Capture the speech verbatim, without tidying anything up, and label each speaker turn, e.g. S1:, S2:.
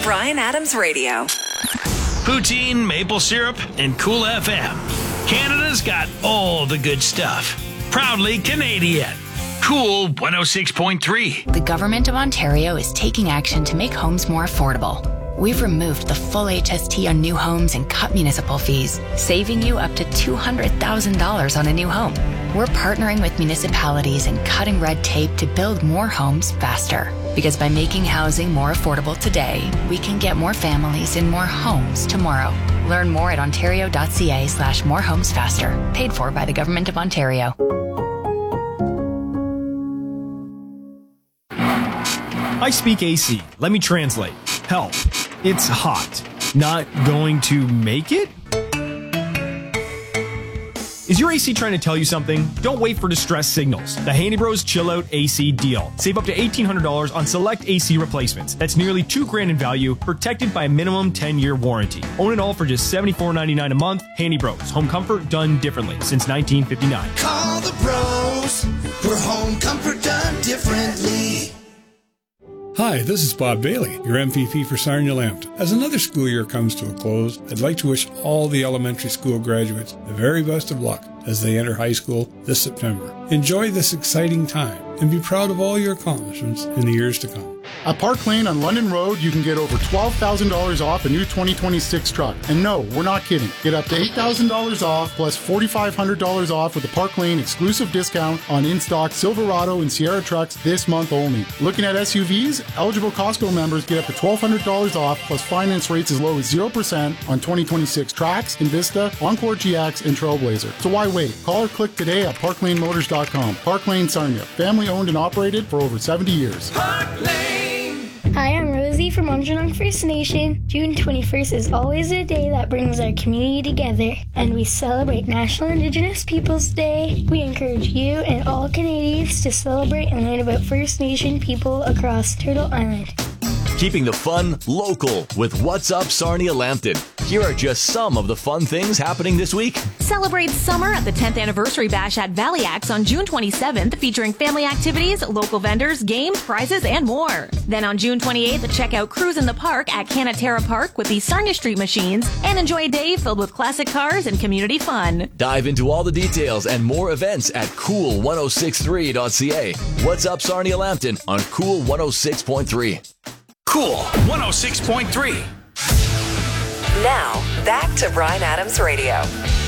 S1: Bryan Adams Radio.
S2: Poutine, maple syrup, and Cool F M. Canada's got all the good stuff. Proudly Canadian. Cool one oh six point three.
S3: The Government of Ontario is taking action to make homes more affordable. We've removed the full H S T on new homes and cut municipal fees, saving you up to two hundred thousand dollars on a new home. We're partnering with municipalities and cutting red tape to build more homes faster. Because by making housing more affordable today, we can get more families in more homes tomorrow. Learn more at ontario.ca slash more homes faster. Paid for by the Government of Ontario.
S4: I speak A C. Let me translate. Help. It's hot. Not going to make it? Is your A C trying to tell you something? Don't wait for distress signals. The Handy Bros Chill Out A C deal. Save up to eighteen hundred dollars on select A C replacements. That's nearly two grand in value, protected by a minimum ten-year warranty. Own it all for just seventy-four ninety-nine a month. Handy Bros. Home comfort done differently since nineteen fifty-nine.
S5: Call the pros for home comfort done differently.
S6: Hi, this is Bob Bailey, your M V P for Sarnia-Lambton. As another school year comes to a close, I'd like to wish all the elementary school graduates the very best of luck as they enter high school this September. Enjoy this exciting time and be proud of all your accomplishments in the years to come.
S7: At Park Lane on London Road, you can get over twelve thousand dollars off a new twenty twenty-six truck. And no, we're not kidding. Get up to eight thousand dollars off plus four thousand five hundred dollars off with the Park Lane exclusive discount on in-stock Silverado and Sierra trucks this month only. Looking at S U Vs, eligible Costco members get up to twelve hundred dollars off plus finance rates as low as zero percent on twenty twenty-six Trax, Invista, Encore G X, and Trailblazer. So why wait? Call or click today at park lane motors dot com. Park Lane Sarnia, family owned and operated for over seventy years.
S5: Park Lane.
S8: Hi, I'm Rosie from Monjanong First Nation. June twenty-first is always a day that brings our community together, and we celebrate National Indigenous Peoples Day. We encourage you and all Canadians to celebrate and learn about First Nation people across Turtle Island.
S9: Keeping the fun local with What's Up Sarnia-Lambton. Here are just some of the fun things happening this week.
S10: Celebrate summer at the tenth Anniversary Bash at Valley Axe on June twenty-seventh, featuring family activities, local vendors, games, prizes, and more. Then on June twenty-eighth, check out Cruise in the Park at Canatera Park with the Sarnia Street Machines and enjoy a day filled with classic cars and community fun.
S9: Dive into all the details and more events at cool ten sixty-three dot c a. What's Up Sarnia-Lambton on Cool one oh six point three.
S2: Cool one oh six point three.
S1: Now, back to Bryan Adams Radio.